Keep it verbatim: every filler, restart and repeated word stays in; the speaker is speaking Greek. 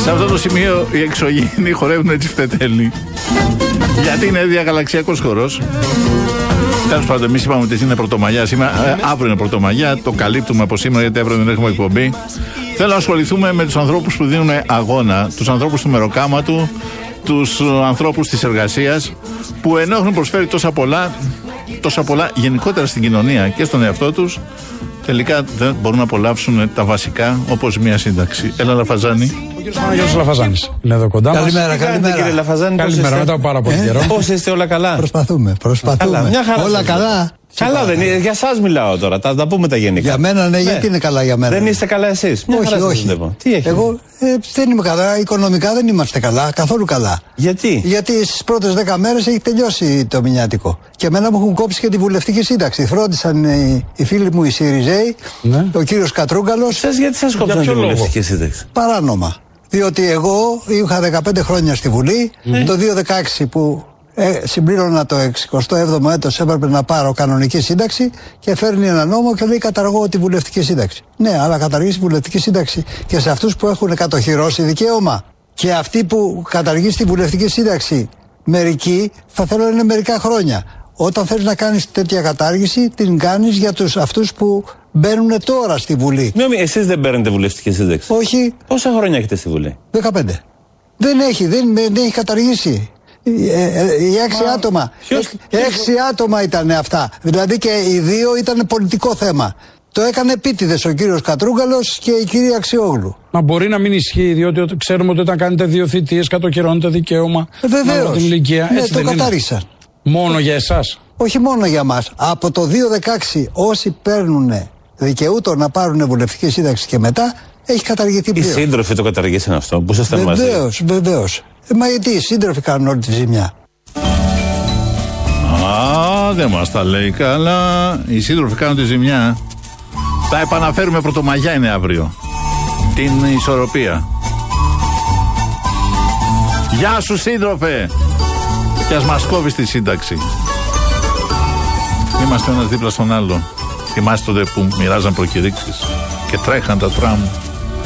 Σε αυτό το σημείο οι εξωγήινοι χορεύουν έτσι φτετέλοι. Γιατί είναι διαγαλαξιακός χορός. Τέλος πάντων, εμείς είπαμε ότι είναι Πρωτομαγιά σήμερα. Ε, αύριο είναι Πρωτομαγιά. Το καλύπτουμε από σήμερα γιατί αύριο δεν έχουμε εκπομπή. Θέλω να ασχοληθούμε με τους ανθρώπους που δίνουν αγώνα, τους ανθρώπους του μεροκάματου, τους ανθρώπους της εργασίας, που ενώ έχουν προσφέρει τόσα πολλά, τόσα πολλά γενικότερα στην κοινωνία και στον εαυτό τους, τελικά δεν μπορούν να απολαύσουν τα βασικά όπως μια σύνταξη. Έλα, Λαφαζάνη. Ο κύριος Παναγιώτης Λαφαζάνης είναι εδώ κοντά μας. Καλημέρα, καλημέρα. Κύριε Λαφαζάνη, καλημέρα, μετά από πάρα πολύ καιρό. Πώς είστε, όλα καλά? Προσπαθούμε, προσπαθούμε. Καλά, μια χαρά. Όλα καλά. Καλά δεν είναι, για σας μιλάω τώρα, τα, τα πούμε τα γενικά. Για μένα, ναι, γιατί είναι καλά για μένα. Δεν είστε καλά εσείς? Μια όχι, χαρά όχι. βλέπω. Τι έχει? Εγώ ε, δεν είμαι καλά, οικονομικά δεν είμαστε καλά, καθόλου καλά. Γιατί? Γιατί στις πρώτες δέκα μέρες έχει τελειώσει το μηνιάτικο. Και εμένα μου έχουν κόψει και τη βουλευτική σύνταξη. Φρόντισαν οι, οι φίλοι μου οι Σιριζέοι, ναι. Ο κύριος Κατρούγκαλος. Σας γιατί σας κόψαν τη βουλευτική σύνταξη? Παράνομα. Διότι εγώ είχα δεκαπέντε χρόνια στη Βουλή, mm. το δύο χιλιάδες δεκαέξι που ε, συμπλήρωνα το εξηκοστό έβδομο έτος, έπρεπε να πάρω κανονική σύνταξη και φέρνει ένα νόμο και λέει καταργώ τη βουλευτική σύνταξη. Ναι, αλλά καταργήσει τη βουλευτική σύνταξη και σε αυτούς που έχουν κατοχυρώσει δικαίωμα. Και αυτοί που καταργήσει τη βουλευτική σύνταξη, μερικοί θα θέλουν είναι μερικά χρόνια. Όταν θέλεις να κάνεις τέτοια κατάργηση, την κάνεις για τους αυτούς που μπαίνουν τώρα στη Βουλή. Μιώμη, εσείς δεν παίρνετε βουλευτική σύνταξη? Όχι. Πόσα χρόνια έχετε στη Βουλή? δεκαπέντε. Δεν έχει, δεν, δεν έχει καταργήσει. Οι έξι Μα, άτομα. Ποιος, έξι ποιος... άτομα ήταν αυτά. Δηλαδή και οι δύο ήταν πολιτικό θέμα. Το έκανε επίτηδες ο κύριος Κατρούγκαλος και η κυρία Αξιόγλου. Μα μπορεί να μην ισχύει, διότι ξέρουμε ότι όταν κάνετε δύο θητείες κατοχυρώνετε δικαίωμα. Βεβαίως. Την ηλικία. Ναι, έτσι το δεν κατάργησαν. Είναι. Μόνο για εσάς? Όχι μόνο για μας. Από το δύο χιλιάδες δεκαέξι όσοι παίρνουν δικαιούτο να πάρουν βουλευτική σύνταξη και μετά έχει καταργηθεί πλέον. Οι σύντροφοι το καταργήσαν αυτό που ήσασταν μαζί? Βεβαίως, βεβαίως. Ε, μα γιατί οι σύντροφοι κάνουν όλη τη ζημιά? Α, δεν μας τα λέει καλά. Οι σύντροφοι κάνουν τη ζημιά. Τα επαναφέρουμε, Πρωτομαγιά είναι αύριο. Την ισορροπία. Γεια σου, σύντροφε. Και ας μας κόβεις τη σύνταξη. Είμαστε ένας δίπλα στον άλλο. Θυμάστε τότε που μοιράζαν προκηρύξεις και τρέχαν τα τραμ